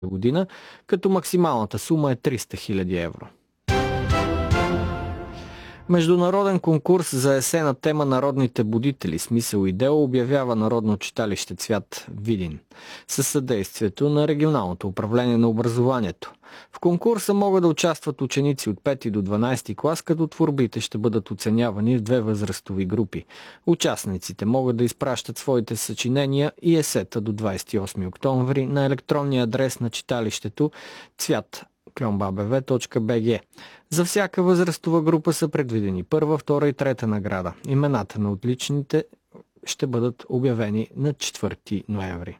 година, като максималната сума е 300 000 евро. Международен конкурс за есена тема Народните будители, смисъл и дело обявява Народно читалище Цвят Видин със съдействието на Регионалното управление на образованието. В конкурса могат да участват ученици от 5 до 12 клас, като творбите ще бъдат оценявани в 2 възрастови групи. Участниците могат да изпращат своите съчинения и есета до 28 октомври на електронния адрес на читалището cvят@bv.bg. За всяка възрастова група са предвидени първа, втора и трета награда. Имената на отличните ще бъдат обявени на 4 ноември.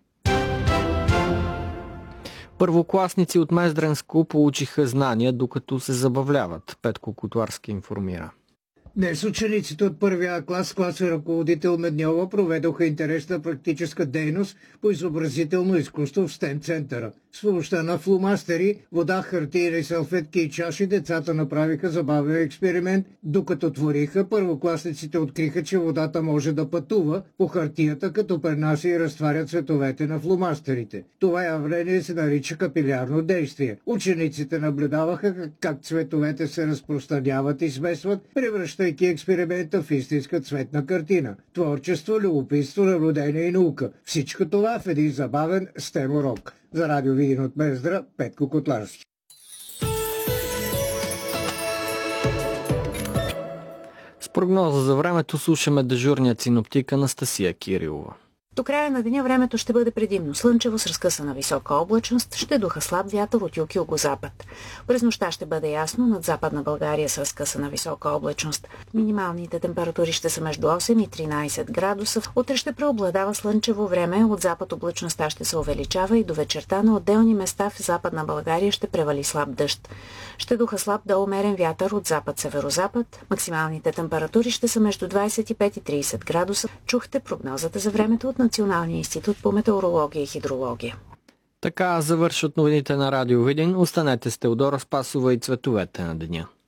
Първокласници от Мездренско получиха знания, докато се забавляват. Петко Котуарски информира. Днес учениците от първия клас, класен ръководител Медньова, проведоха интересна практическа дейност по изобразително изкуство в СТЕМ центъра. С помощта на фломастери, вода, хартиени салфетки и чаши децата направиха забавен експеримент. Докато твориха, първокласниците откриха, че водата може да пътува по хартията, като пренася и разтваря цветовете на фломастерите. Това явление се нарича капилярно действие. Учениците наблюдаваха как цветовете се разпространяват и смесват, превръщайки експеримента в истинска цветна картина. Творчество, любопитство, наблюдение и наука. Всичко това в един забавен STEM урок. За Радио Видин от Мездра, Петко Котларски. С прогноза за времето слушаме дежурният синоптик Анастасия Кирилова. До края на деня времето ще бъде предимно слънчево с разкъсана висока облачност, ще духа слаб вятър от юг и югозапад. През нощта ще бъде ясно над Западна България с разкъсана висока облачност. Минималните температури ще са между 8 и 13 градуса. Утре ще преобладава слънчево време, от запад облачността ще се увеличава и до вечерта на отделни места в Западна България ще превали слаб дъжд. Ще духа слаб до умерен вятър от запад-северозапад. Максималните температури ще са между 25 и 30 градуса. Чухте прогнозата за времето от Националния институт по метеорология и хидрология. Така завършват новините на Радио Видин. Останете с Теодора Спасова и цветовете на деня.